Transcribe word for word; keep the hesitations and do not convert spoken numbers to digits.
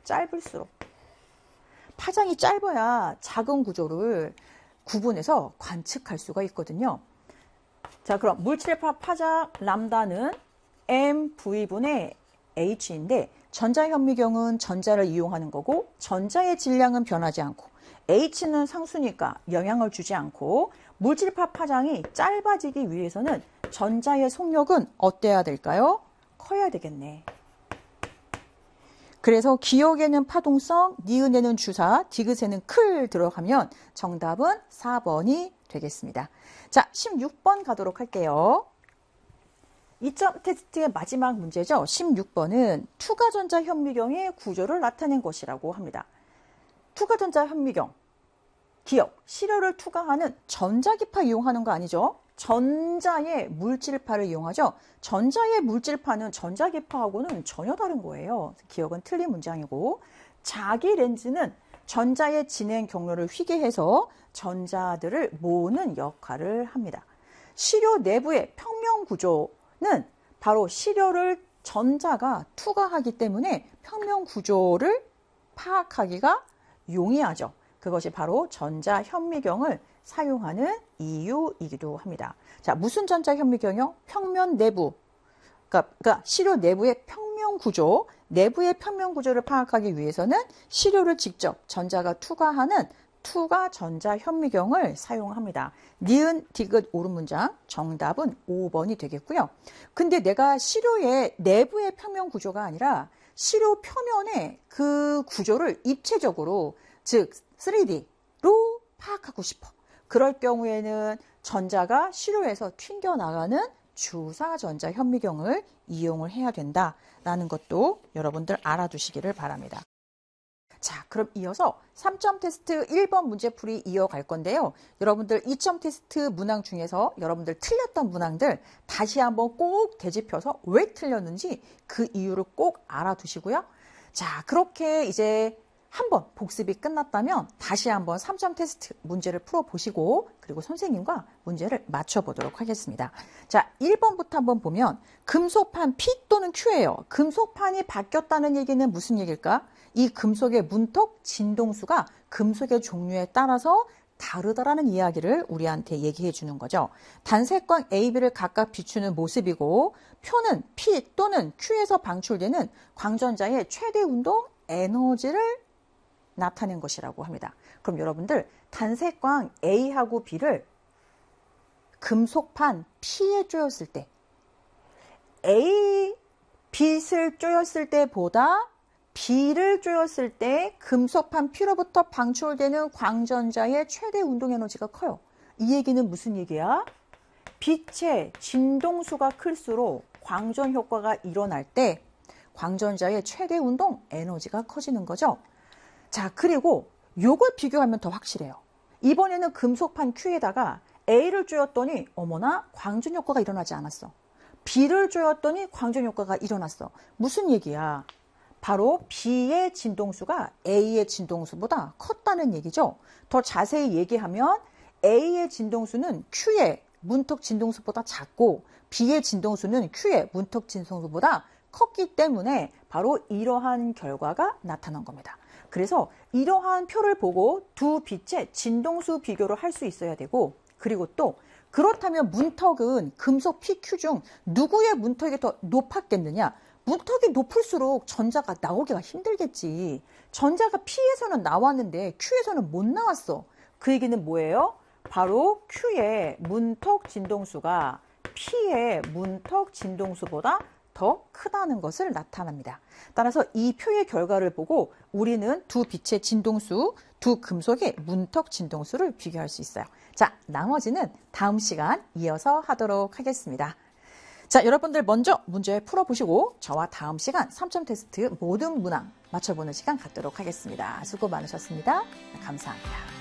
짧을수록 파장이 짧아야 작은 구조를 구분해서 관측할 수가 있거든요. 자, 그럼 물질파 파장 람다는 엠브이분의 H인데 전자현미경은 전자를 이용하는 거고 전자의 질량은 변하지 않고 H는 상수니까 영향을 주지 않고 물질파 파장이 짧아지기 위해서는 전자의 속력은 어때야 될까요? 커야 되겠네. 그래서 기역에는 파동성, 니은에는 주사, 디귿에는 클 들어가면 정답은 사 번이 되겠습니다. 자, 십육 번 가도록 할게요. 이 점 테스트의 마지막 문제죠. 십육 번은 투가전자 현미경의 구조를 나타낸 것이라고 합니다. 투가전자 현미경, 기억, 시료를 투과하는 전자기파 이용하는 거 아니죠? 전자의 물질파를 이용하죠. 전자의 물질파는 전자기파하고는 전혀 다른 거예요. 기억은 틀린 문장이고, 자기 렌즈는 전자의 진행 경로를 휘게해서 전자들을 모으는 역할을 합니다. 시료 내부의 평면 구조는 바로 시료를 전자가 투과하기 때문에 평면 구조를 파악하기가 용이하죠. 그것이 바로 전자현미경을 사용하는 이유이기도 합니다. 자, 무슨 전자현미경이요? 평면 내부, 그러니까, 그러니까 시료 내부의 평면 구조, 내부의 평면 구조를 파악하기 위해서는 시료를 직접 전자가 투과하는 투가 전자현미경을 사용합니다. 니은, 디귿, 옳은 문장, 정답은 오 번이 되겠고요. 근데 내가 시료의 내부의 평면 구조가 아니라 시료 표면의 그 구조를 입체적으로, 즉 쓰리 디로 파악하고 싶어. 그럴 경우에는 전자가 시료에서 튕겨나가는 주사전자 현미경을 이용을 해야 된다라는 것도 여러분들 알아두시기를 바랍니다. 자, 그럼 이어서 삼 점 테스트 일 번 문제풀이 이어갈 건데요. 여러분들 이 점 테스트 문항 중에서 여러분들 틀렸던 문항들 다시 한번 꼭 되짚어서 왜 틀렸는지 그 이유를 꼭 알아두시고요. 자, 그렇게 이제 한번 복습이 끝났다면 다시 한번 삼 점 테스트 문제를 풀어보시고 그리고 선생님과 문제를 맞춰보도록 하겠습니다. 자, 일 번부터 한번 보면 금속판 P 또는 Q예요. 금속판이 바뀌었다는 얘기는 무슨 얘기일까? 이 금속의 문턱 진동수가 금속의 종류에 따라서 다르다라는 이야기를 우리한테 얘기해 주는 거죠. 단색광 A, B를 각각 비추는 모습이고 표는 P 또는 Q에서 방출되는 광전자의 최대 운동 에너지를 나타낸 것이라고 합니다. 그럼 여러분들 단색광 A하고 B를 금속판 P에 쪼였을 때 A 빛을 쪼였을 때보다 B를 쪼였을 때 금속판 P로부터 방출되는 광전자의 최대 운동 에너지가 커요. 이 얘기는 무슨 얘기야? 빛의 진동수가 클수록 광전 효과가 일어날 때 광전자의 최대 운동 에너지가 커지는 거죠. 자, 그리고 요걸 비교하면 더 확실해요. 이번에는 금속판 Q에다가 A를 쪼였더니 어머나 광전 효과가 일어나지 않았어. B를 쪼였더니 광전 효과가 일어났어. 무슨 얘기야? 바로 B의 진동수가 A의 진동수보다 컸다는 얘기죠. 더 자세히 얘기하면 A의 진동수는 Q의 문턱 진동수보다 작고 B의 진동수는 Q의 문턱 진동수보다 컸기 때문에 바로 이러한 결과가 나타난 겁니다. 그래서 이러한 표를 보고 두 빛의 진동수 비교를 할 수 있어야 되고, 그리고 또 그렇다면 문턱은 금속 P, Q 중 누구의 문턱이 더 높았겠느냐? 문턱이 높을수록 전자가 나오기가 힘들겠지. 전자가 P에서는 나왔는데 Q에서는 못 나왔어. 그 얘기는 뭐예요? 바로 Q의 문턱 진동수가 P의 문턱 진동수보다 더 크다는 것을 나타납니다. 따라서 이 표의 결과를 보고 우리는 두 빛의 진동수, 두 금속의 문턱 진동수를 비교할 수 있어요. 자, 나머지는 다음 시간 이어서 하도록 하겠습니다. 자, 여러분들 먼저 문제 풀어보시고 저와 다음 시간 삼 점 테스트 모든 문항 맞춰보는 시간 갖도록 하겠습니다. 수고 많으셨습니다. 감사합니다.